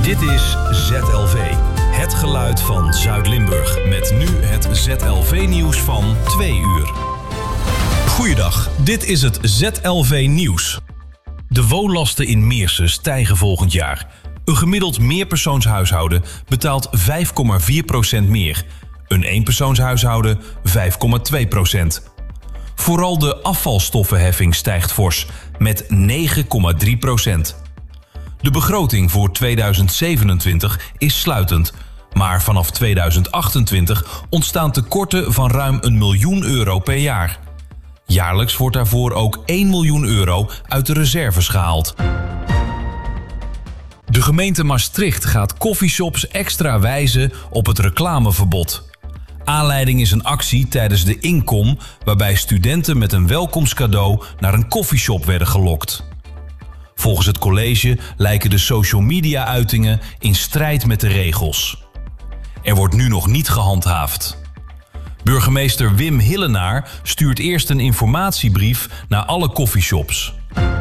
Dit is ZLV, het geluid van Zuid-Limburg. Met nu het ZLV-nieuws van 2 uur. Goeiedag, dit is het ZLV-nieuws. De woonlasten in Meersen stijgen volgend jaar. Een gemiddeld meerpersoonshuishouden betaalt 5,4% meer. Een eenpersoonshuishouden 5,2%. Vooral de afvalstoffenheffing stijgt fors, met 9,3%. De begroting voor 2027 is sluitend, maar vanaf 2028 ontstaan tekorten van ruim €1 miljoen per jaar. Jaarlijks wordt daarvoor ook €1 miljoen uit de reserves gehaald. De gemeente Maastricht gaat coffeeshops extra wijzen op het reclameverbod. Aanleiding is een actie tijdens de Inkom, waarbij studenten met een welkomstcadeau naar een coffeeshop werden gelokt. Volgens het college lijken de social media uitingen in strijd met de regels. Er wordt nu nog niet gehandhaafd. Burgemeester Wim Hillenaar stuurt eerst een informatiebrief naar alle coffeeshops.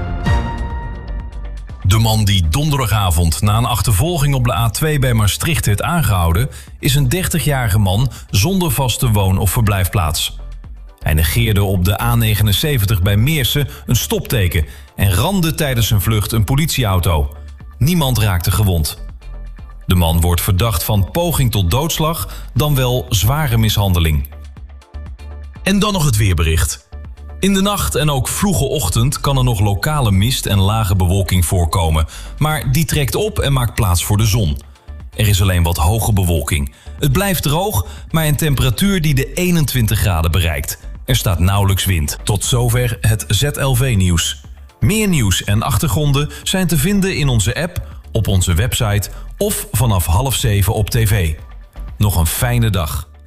De man die donderdagavond na een achtervolging op de A2 bij Maastricht werd aangehouden, is een 30-jarige man zonder vaste woon- of verblijfplaats. Hij negeerde op de A79 bij Meersen een stopteken en ramde tijdens zijn vlucht een politieauto. Niemand raakte gewond. De man wordt verdacht van poging tot doodslag, dan wel zware mishandeling. En dan nog het weerbericht. In de nacht en ook vroege ochtend kan er nog lokale mist en lage bewolking voorkomen. Maar die trekt op en maakt plaats voor de zon. Er is alleen wat hoge bewolking. Het blijft droog, maar een temperatuur die de 21 graden bereikt. Er staat nauwelijks wind. Tot zover het ZLV-nieuws. Meer nieuws en achtergronden zijn te vinden in onze app, op onze website of vanaf 6:30 op tv. Nog een fijne dag.